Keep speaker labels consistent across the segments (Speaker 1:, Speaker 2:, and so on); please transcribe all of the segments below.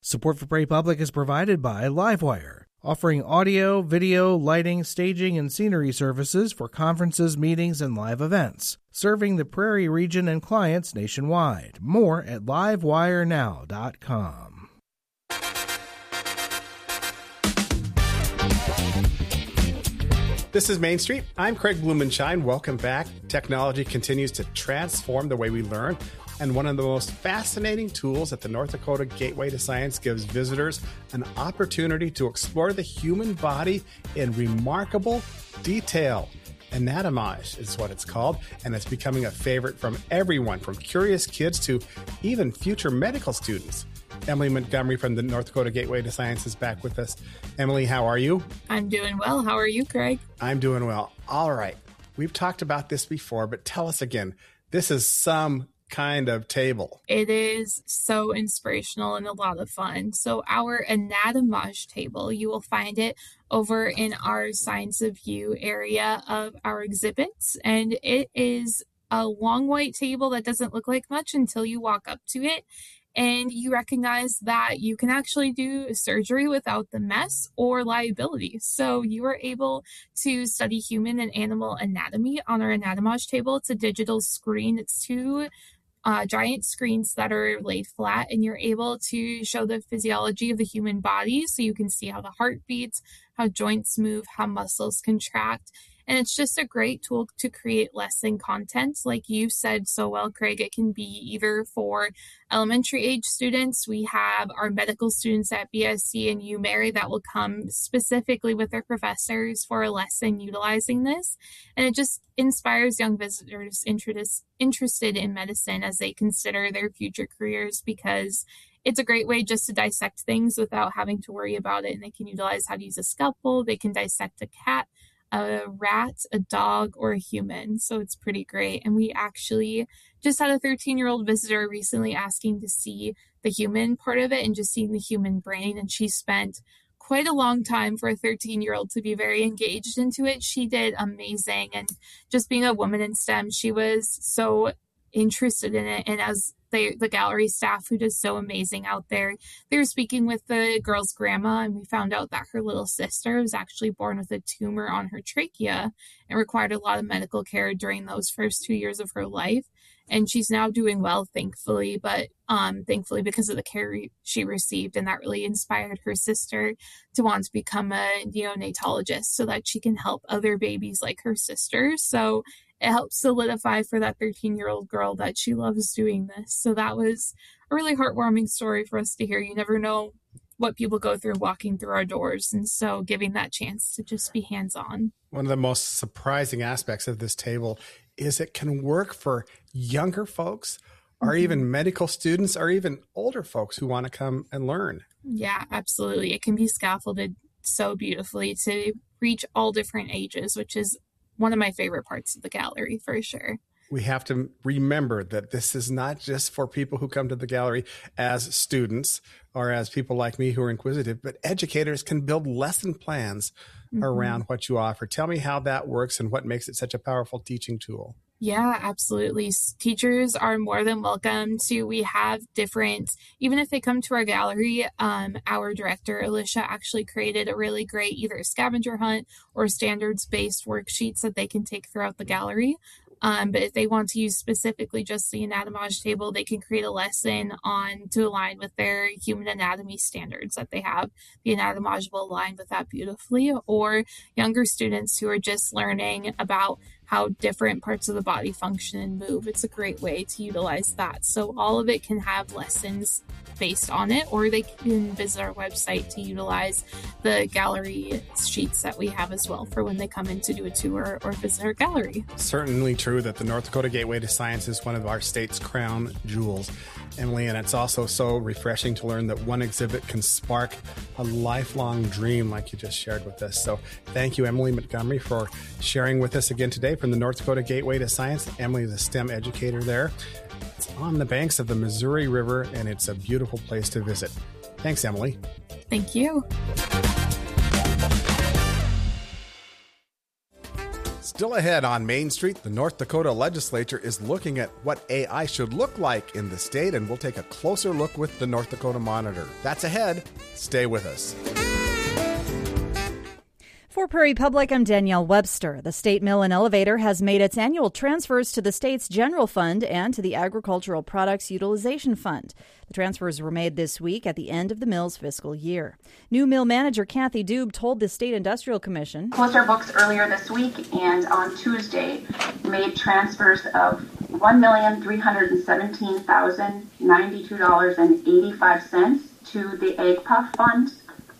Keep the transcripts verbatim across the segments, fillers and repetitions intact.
Speaker 1: Support for Prairie Public is provided by Livewire, offering audio, video, lighting, staging, and scenery services for conferences, meetings, and live events, serving the Prairie region and clients nationwide. More at livewire now dot com.
Speaker 2: This is Main Street. I'm Craig Blumenshine. Welcome back. Technology continues to transform the way we learn. And one of the most fascinating tools that the North Dakota Gateway to Science gives visitors an opportunity to explore the human body in remarkable detail. Anatomage is what it's called, and it's becoming a favorite from everyone, from curious kids to even future medical students. Emily Montgomery from the North Dakota Gateway to Science is back with us. Emily, how are you?
Speaker 3: I'm doing well. How are you, Craig?
Speaker 2: I'm doing well. All right. We've talked about this before, but tell us again. This is some kind of table.
Speaker 3: It is so inspirational and a lot of fun. So our Anatomage table, you will find it over in our Science of You area of our exhibits. And it is a long white table that doesn't look like much until you walk up to it. And you recognize that you can actually do surgery without the mess or liability. So you are able to study human and animal anatomy on our Anatomage table. It's a digital screen. It's two uh, giant screens that are laid flat, and you're able to show the physiology of the human body. So you can see how the heart beats, how joints move, how muscles contract. And it's just a great tool to create lesson content. Like you said so well, Craig, it can be either for elementary age students. We have our medical students at B S C and UMary that will come specifically with their professors for a lesson utilizing this. And it just inspires young visitors interest, interested in medicine as they consider their future careers, because it's a great way just to dissect things without having to worry about it. And they can utilize how to use a scalpel. They can dissect a cat, a rat, a dog, or a human. So it's pretty great. And we actually just had a thirteen-year-old visitor recently asking to see the human part of it and just seeing the human brain. And she spent quite a long time for a thirteen-year-old to be very engaged into it. She did amazing. And just being a woman in STEM, she was so interested in it. And as they, the gallery staff, who does so amazing out there, they were speaking with the girl's grandma, and we found out that her little sister was actually born with a tumor on her trachea and required a lot of medical care during those first two years of her life. And she's now doing well, thankfully, but um, thankfully because of the care re- she received. And that really inspired her sister to want to become a neonatologist so that she can help other babies like her sister. So it helps solidify for that thirteen-year-old girl that she loves doing this. So that was a really heartwarming story for us to hear. You never know what people go through walking through our doors. And so giving that chance to just be hands-on.
Speaker 2: One of the most surprising aspects of this table is it can work for younger folks or mm-hmm. even medical students or even older folks who want to come and learn.
Speaker 3: Yeah, absolutely. It can be scaffolded so beautifully to reach all different ages, which is one of my favorite parts of the gallery for sure.
Speaker 2: We have to remember that this is not just for people who come to the gallery as students or as people like me who are inquisitive, but educators can build lesson plans mm-hmm. around what you offer. Tell me how that works and what makes it such a powerful teaching tool.
Speaker 3: Yeah, absolutely. Teachers are more than welcome to. We have different, even if they come to our gallery, um, our director, Alicia, actually created a really great either scavenger hunt or standards-based worksheets that they can take throughout the gallery. Um, but if they want to use specifically just the Anatomage table, they can create a lesson on to align with their human anatomy standards that they have. The Anatomage will align with that beautifully. Or younger students who are just learning about how different parts of the body function and move. It's a great way to utilize that. So all of it can have lessons based on it, or they can visit our website to utilize the gallery sheets that we have as well for when they come in to do a tour or visit our gallery.
Speaker 2: Certainly true that the North Dakota Gateway to Science is one of our state's crown jewels, Emily, and it's also so refreshing to learn that one exhibit can spark a lifelong dream like you just shared with us. So thank you, Emily Montgomery, for sharing with us again today from the North Dakota Gateway to Science. Emily is a STEM educator there. It's on the banks of the Missouri River, and it's a beautiful place to visit. Thanks, Emily.
Speaker 3: Thank you.
Speaker 2: Still ahead on Main Street, the North Dakota legislature is looking at what A I should look like in the state, and we'll take a closer look with the North Dakota Monitor. That's ahead. Stay with us.
Speaker 4: For Prairie Public, I'm Danielle Webster. The State Mill and Elevator has made its annual transfers to the state's general fund and to the Agricultural Products Utilization Fund. The transfers were made this week at the end of the mill's fiscal year. New mill manager Kathy Dube told the State Industrial Commission,
Speaker 5: "Closed our books earlier this week and on Tuesday made transfers of one million three hundred seventeen thousand ninety-two dollars and eighty-five cents to the Ag Puff Fund,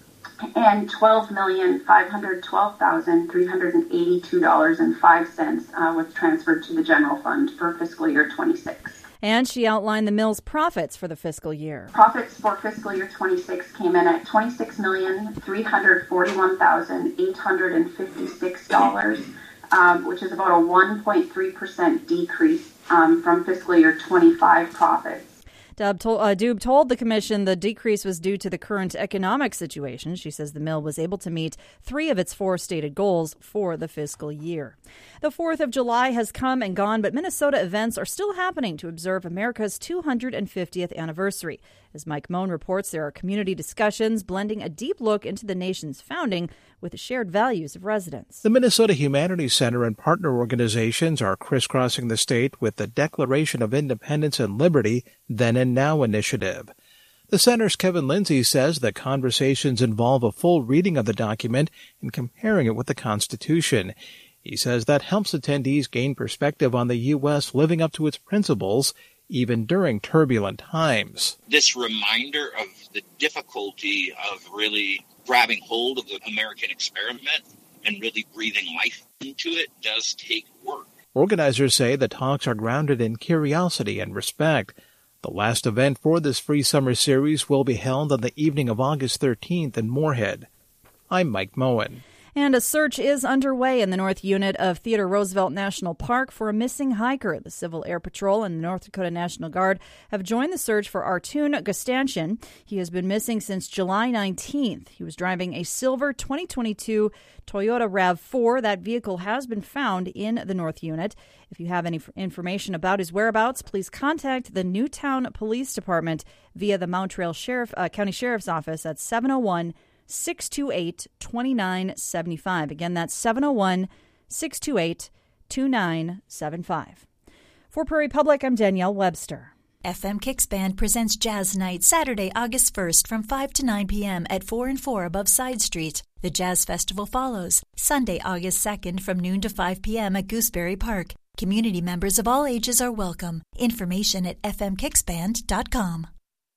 Speaker 5: and twelve million five hundred twelve thousand three hundred eighty-two dollars and five cents uh, was transferred to the general fund for fiscal year twenty-six.
Speaker 4: And she outlined the mill's profits for the fiscal year.
Speaker 5: Profits for fiscal year twenty-six came in at twenty-six million three hundred forty-one thousand eight hundred fifty-six dollars, um, which is about a one point three percent decrease um, from fiscal year twenty-five profits.
Speaker 4: Dube told, uh, Dube told the commission the decrease was due to the current economic situation. She says the mill was able to meet three of its four stated goals for the fiscal year. The fourth of July has come and gone, but Minnesota events are still happening to observe America's two hundred fiftieth anniversary. As Mike Moen reports, there are community discussions blending a deep look into the nation's founding with the shared values of residents.
Speaker 1: The Minnesota Humanities Center and partner organizations are crisscrossing the state with the Declaration of Independence and Liberty Then and Now initiative. The center's Kevin Lindsay says the conversations involve a full reading of the document and comparing it with the Constitution. He says that helps attendees gain perspective on the U S living up to its principles, even during turbulent times.
Speaker 6: This reminder of the difficulty of really grabbing hold of the American experiment and really breathing life into it does take work.
Speaker 1: Organizers say the talks are grounded in curiosity and respect. The last event for this free summer series will be held on the evening of August thirteenth in Moorhead. I'm Mike Moen.
Speaker 4: And a search is underway in the North Unit of Theodore Roosevelt National Park for a missing hiker. The Civil Air Patrol and the North Dakota National Guard have joined the search for Artun Gustantian. He has been missing since July nineteenth. He was driving a silver twenty twenty-two Toyota RAV four. That vehicle has been found in the North Unit. If you have any information about his whereabouts, please contact the Newtown Police Department via the Mountrail Sheriff, uh, County Sheriff's Office at seven oh one, six two eight, two nine seven five. Again, that's seven oh one, six two eight, two nine seven five. For Prairie Public, I'm Danielle Webster.
Speaker 7: F M Kicks Band presents Jazz Night Saturday, August first from five to nine p.m. at four and four above Side Street. The Jazz Festival follows Sunday, August second from noon to five p.m. at Gooseberry Park. Community members of all ages are welcome. Information at f m kicks band dot com.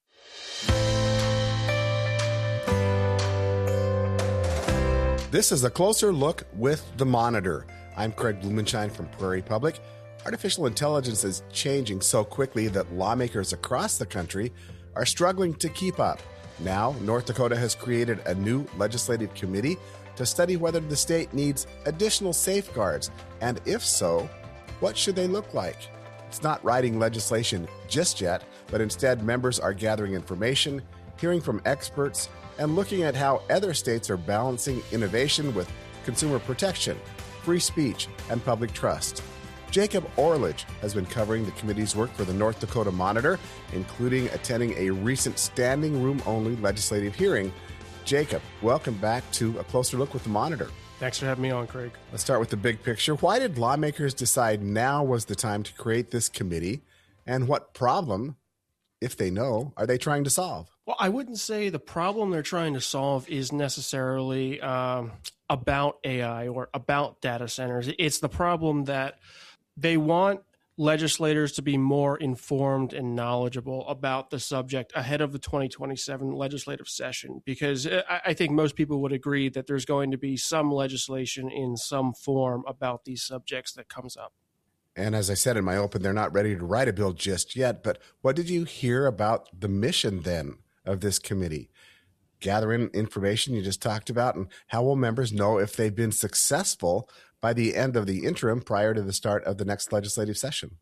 Speaker 2: This is a closer look with the Monitor. I'm Craig Blumenshine from Prairie Public. Artificial intelligence is changing so quickly that lawmakers across the country are struggling to keep up. Now, North Dakota has created a new legislative committee to study whether the state needs additional safeguards, and if so, what should they look like? It's not writing legislation just yet, but instead members are gathering information, hearing from experts, and looking at how other states are balancing innovation with consumer protection, free speech, and public trust. Jacob Orlich has been covering the committee's work for the North Dakota Monitor, including attending a recent standing room-only legislative hearing. Jacob, welcome back to A Closer Look with the Monitor.
Speaker 8: Thanks for having me on, Craig.
Speaker 2: Let's start with the big picture. Why did lawmakers decide now was the time to create this committee, and what problem, if they know, are they trying to solve?
Speaker 8: Well, I wouldn't say the problem they're trying to solve is necessarily um, about A I or about data centers. It's the problem that they want legislators to be more informed and knowledgeable about the subject ahead of the twenty twenty-seven legislative session, because I think most people would agree that there's going to be some legislation in some form about these subjects that comes up.
Speaker 2: And as I said in my open, they're not ready to write a bill just yet. But what did you hear about the mission then of this committee? Gathering information you just talked about, and how will members know if they've been successful by the end of the interim prior to the start of the next legislative session?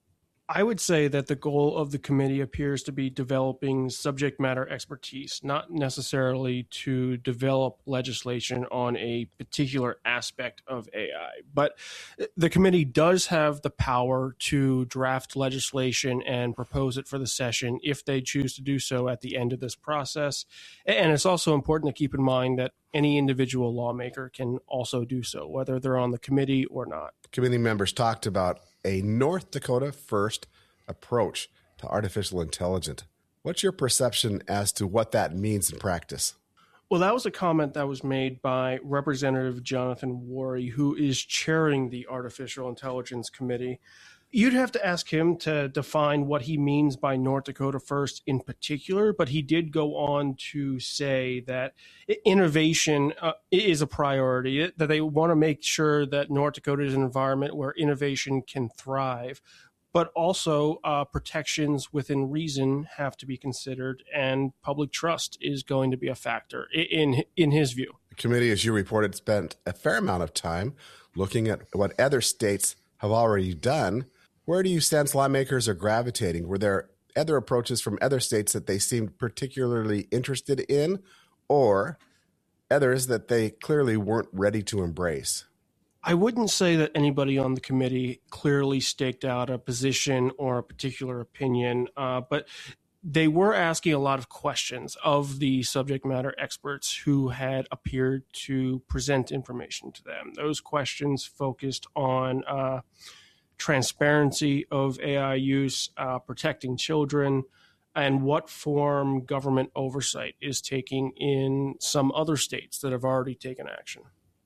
Speaker 8: I would say that the goal of the committee appears to be developing subject matter expertise, not necessarily to develop legislation on a particular aspect of A I. But the committee does have the power to draft legislation and propose it for the session if they choose to do so at the end of this process. And it's also important to keep in mind that any individual lawmaker can also do so, whether they're on the committee or not.
Speaker 9: Committee members talked about a North Dakota first approach to artificial intelligence. What's your perception as to what that means in practice?
Speaker 8: Well, that was a comment that was made by Representative Jonathan Worry, who is chairing the Artificial Intelligence Committee. You'd have to ask him to define what he means by North Dakota First in particular, but he did go on to say that innovation uh, is a priority, that they want to make sure that North Dakota is an environment where innovation can thrive, but also uh, protections within reason have to be considered, and public trust is going to be a factor in, in his view.
Speaker 9: The committee, as you reported, spent a fair amount of time looking at what other states have already done. Where do you sense lawmakers are gravitating? Were there other approaches from other states that they seemed particularly interested in, or others that they clearly weren't ready to embrace?
Speaker 8: I wouldn't say that anybody on the committee clearly staked out a position or a particular opinion, uh, but they were asking a lot of questions of the subject matter experts who had appeared to present information to them. Those questions focused on uh, transparency of A I use, uh, protecting children, and what form government oversight is taking in some other states that have already taken action.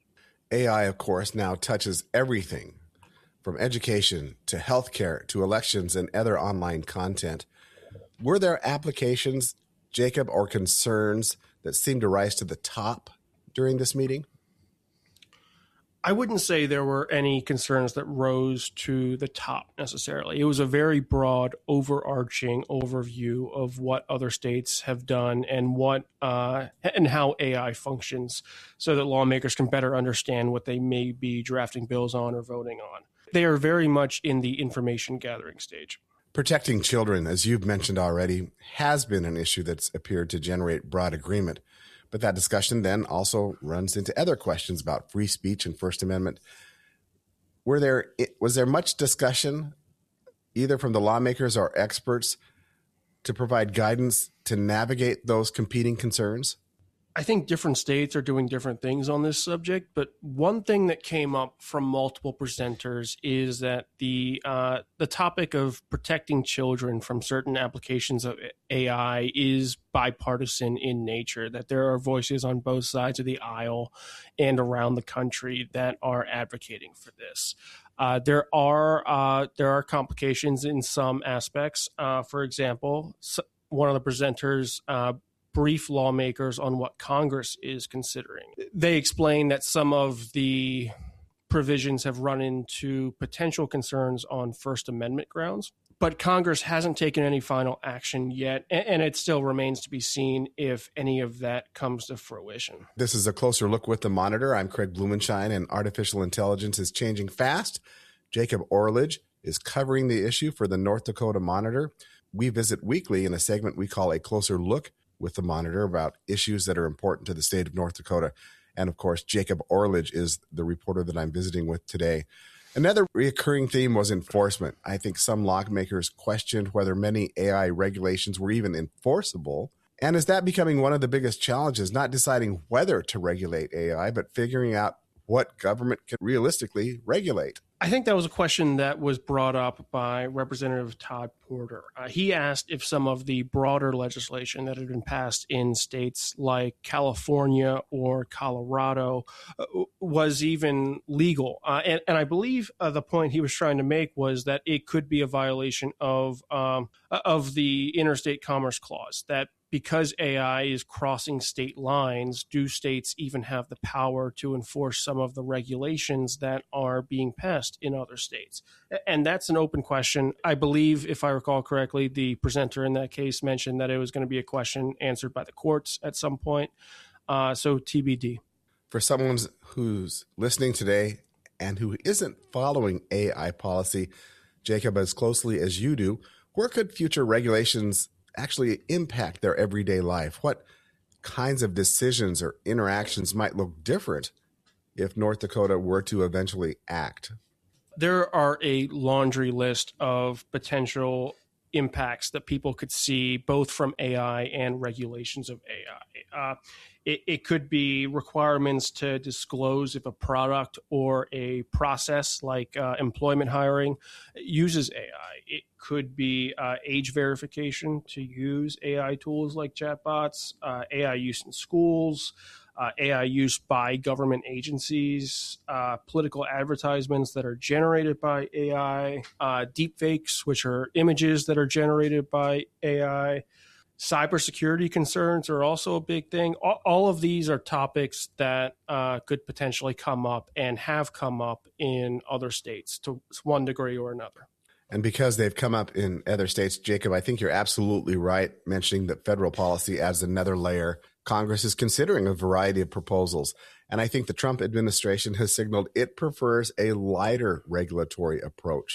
Speaker 9: A I, of course, now touches everything from education to healthcare to elections and other online content. Were there applications, Jacob, or concerns that seemed to rise to the top during this meeting?
Speaker 8: I wouldn't say there were any concerns that rose to the top necessarily. It was a very broad, overarching overview of what other states have done and what uh, and how A I functions, so that lawmakers can better understand what they may be drafting bills on or voting on. They are very much in the information gathering stage.
Speaker 9: Protecting children, as you've mentioned already, has been an issue that's appeared to generate broad agreement. But that discussion then also runs into other questions about free speech and First Amendment. Were there was there much discussion, either from the lawmakers or experts, to provide guidance to navigate those competing concerns?
Speaker 8: I think different states are doing different things on this subject, but one thing that came up from multiple presenters is that the uh, the topic of protecting children from certain applications of A I is bipartisan in nature, that there are voices on both sides of the aisle and around the country that are advocating for this. Uh, there are uh, there are complications in some aspects. Uh, for example, one of the presenters uh, brief lawmakers on what Congress is considering. They explain that some of the provisions have run into potential concerns on First Amendment grounds, but Congress hasn't taken any final action yet, and it still remains to be seen if any of that comes to fruition.
Speaker 9: This is a closer look with the Monitor. I'm Craig Blumenshine, and artificial intelligence is changing fast. Jacob Orledge is covering the issue for the North Dakota Monitor. We visit weekly in a segment we call A Closer Look with the Monitor about issues that are important to the state of North Dakota. And of course, Jacob Orledge is the reporter that I'm visiting with today. Another recurring theme was enforcement. I think some lawmakers questioned whether many A I regulations were even enforceable. And is that becoming one of the biggest challenges, not deciding whether to regulate A I, but figuring out what government can realistically regulate?
Speaker 8: I think that was a question that was brought up by Representative Todd Porter. Uh, he asked if some of the broader legislation that had been passed in states like California or Colorado uh, was even legal. Uh, and, and I believe uh, the point he was trying to make was that it could be a violation of um, of the Interstate Commerce Clause, that because A I is crossing state lines, do states even have the power to enforce some of the regulations that are being passed in other states? And that's an open question. I believe, if I recall correctly, the presenter in that case mentioned that it was going to be a question answered by the courts at some point. Uh, so T B D.
Speaker 9: For someone who's listening today and who isn't following A I policy, Jacob, as closely as you do, where could future regulations actually impact their everyday life? What kinds of decisions or interactions might look different if North Dakota were to eventually act?
Speaker 8: There are a laundry list of potential impacts that people could see both from A I and regulations of A I. Uh, it, it could be requirements to disclose if a product or a process like uh, employment hiring uses A I. It could be uh, age verification to use A I tools like chatbots, uh, A I use in schools, Uh, A I use by government agencies, uh, political advertisements that are generated by A I, uh, deepfakes, which are images that are generated by A I. Cybersecurity concerns are also a big thing. All, all of these are topics that uh, could potentially come up and have come up in other states to one degree or another.
Speaker 9: And because they've come up in other states, Jacob, I think you're absolutely right mentioning that federal policy adds another layer. Congress is considering a variety of proposals. And I think the Trump administration has signaled it prefers a lighter regulatory approach.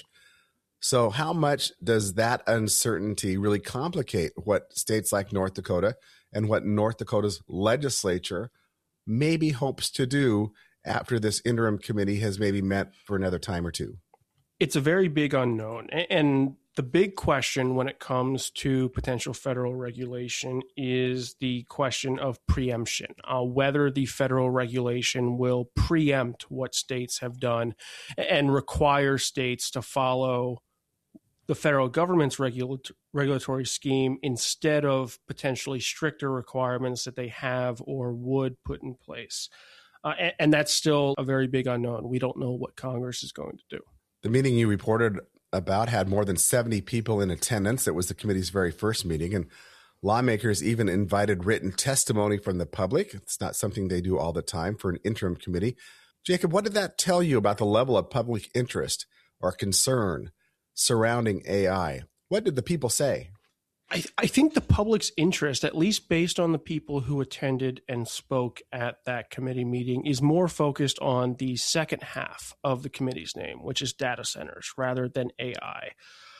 Speaker 9: So how much does that uncertainty really complicate what states like North Dakota and what North Dakota's legislature maybe hopes to do after this interim committee has maybe met for another time or two?
Speaker 8: It's a very big unknown. And the big question when it comes to potential federal regulation is the question of preemption, uh, whether the federal regulation will preempt what states have done and require states to follow the federal government's regula- regulatory scheme instead of potentially stricter requirements that they have or would put in place. Uh, and, and that's still a very big unknown. We don't know what Congress is going to do.
Speaker 9: The meeting you reported about had more than seventy people in attendance. It was the committee's very first meeting, and lawmakers even invited written testimony from the public. It's not something they do all the time for an interim committee. Jacob, what did that tell you about the level of public interest or concern surrounding A I? What did the people say?
Speaker 8: I, I think the public's interest, at least based on the people who attended and spoke at that committee meeting, is more focused on the second half of the committee's name, which is data centers rather than A I.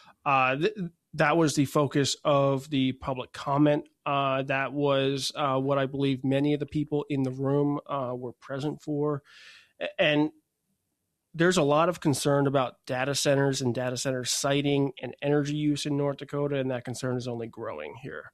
Speaker 8: Uh, th- that was the focus of the public comment. Uh, that was uh, what I believe many of the people in the room uh, were present for. And there's a lot of concern about data centers and data center siting and energy use in North Dakota, and that concern is only growing here.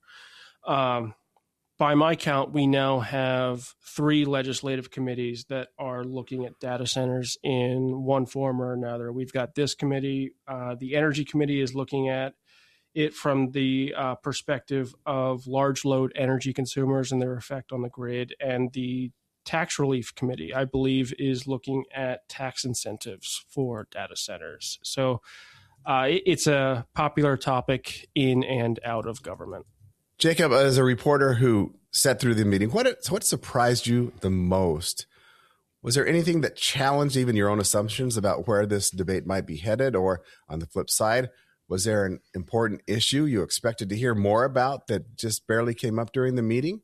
Speaker 8: Um, by my count, we now have three legislative committees that are looking at data centers in one form or another. We've got this committee. Uh, the Energy Committee is looking at it from the uh, perspective of large load energy consumers and their effect on the grid, and the Tax Relief Committee, I believe, is looking at tax incentives for data centers. So uh, it, it's a popular topic in and out of government.
Speaker 9: Jacob, as a reporter who sat through the meeting, what what surprised you the most? Was there anything that challenged even your own assumptions about where this debate might be headed? Or on the flip side, was there an important issue you expected to hear more about that just barely came up during the meeting?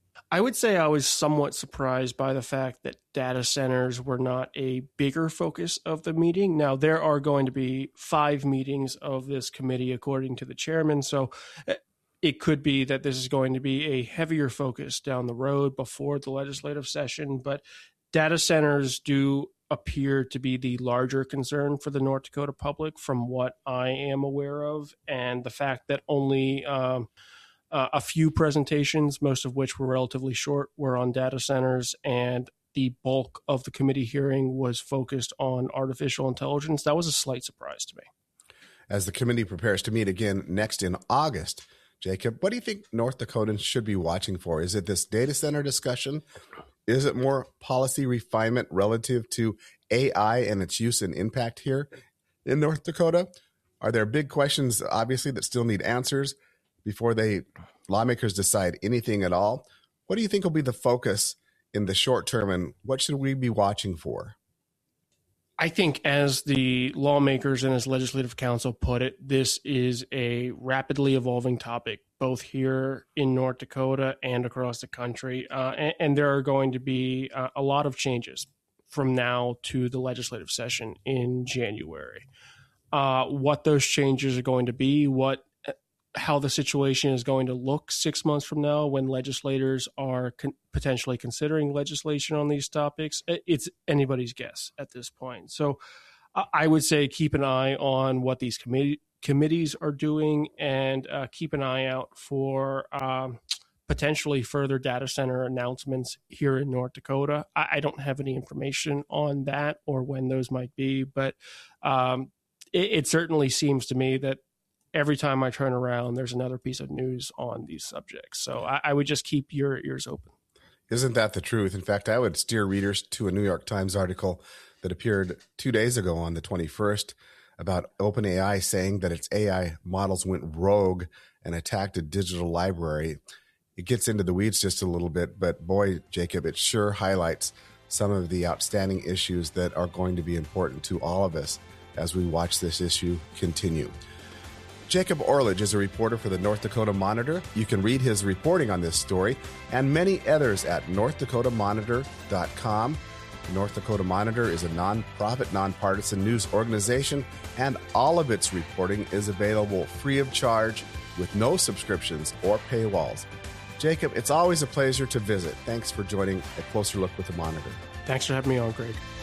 Speaker 8: I would say I was somewhat surprised by the fact that data centers were not a bigger focus of the meeting. Now, there are going to be five meetings of this committee, according to the chairman. So it could be that this is going to be a heavier focus down the road before the legislative session. But data centers do appear to be the larger concern for the North Dakota public from what I am aware of. And the fact that only um, Uh, a few presentations, most of which were relatively short, were on data centers, and the bulk of the committee hearing was focused on artificial intelligence. That was a slight surprise to me.
Speaker 9: As the committee prepares to meet again next in August, Jacob, what do you think North Dakotans should be watching for? Is it this data center discussion? Is it more policy refinement relative to A I and its use and impact here in North Dakota? Are there big questions, obviously, that still need answers before they lawmakers decide anything at all? What do you think will be the focus in the short term, and what should we be watching for?
Speaker 8: I think, as the lawmakers and as Legislative Council put it, this is a rapidly evolving topic, both here in North Dakota and across the country. Uh, and, and there are going to be uh, a lot of changes from now to the legislative session in January. uh, what those changes are going to be, what how the situation is going to look six months from now when legislators are con- potentially considering legislation on these topics. It's anybody's guess at this point. So uh, I would say keep an eye on what these committee, committees are doing and uh, keep an eye out for um, potentially further data center announcements here in North Dakota. I, I don't have any information on that or when those might be, but um, it, it certainly seems to me that every time I turn around, there's another piece of news on these subjects. So I, I would just keep your ears open.
Speaker 9: Isn't that the truth? In fact, I would steer readers to a New York Times article that appeared two days ago on the twenty-first about OpenAI saying that its A I models went rogue and attacked a digital library. It gets into the weeds just a little bit, but boy, Jacob, it sure highlights some of the outstanding issues that are going to be important to all of us as we watch this issue continue. Jacob Orledge is a reporter for the North Dakota Monitor. You can read his reporting on this story and many others at north dakota monitor dot com. The North Dakota Monitor is a nonprofit, nonpartisan news organization, and all of its reporting is available free of charge with no subscriptions or paywalls. Jacob, it's always a pleasure to visit. Thanks for joining A Closer Look with the Monitor.
Speaker 8: Thanks for having me on, Greg.